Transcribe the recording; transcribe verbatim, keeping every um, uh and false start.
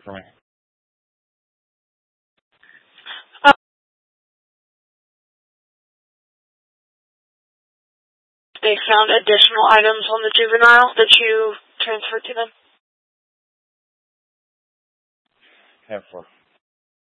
for me. Uh, they found additional items on the juvenile that you transferred to them? ten four.